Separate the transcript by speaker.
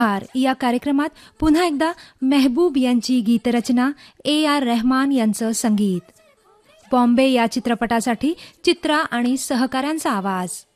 Speaker 1: या कार्यक्रमात पुन्हा एकदा मेहबूब यांची गीतरचना, AR रहमान यांचं संगीत. बॉम्बे या चित्रपटासाठी चित्रा आणि सहकाऱ्यांचा आवाज.